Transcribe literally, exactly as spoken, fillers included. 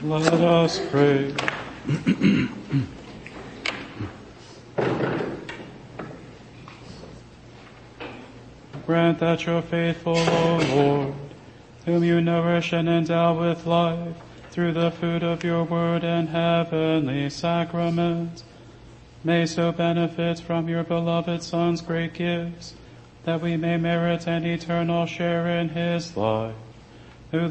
Let us pray. Grant that your faithful, O Lord, whom you nourish and endow with life through the food of your word and heavenly sacrament, may so benefit from your beloved Son's great gifts, that we may merit an eternal share in his life.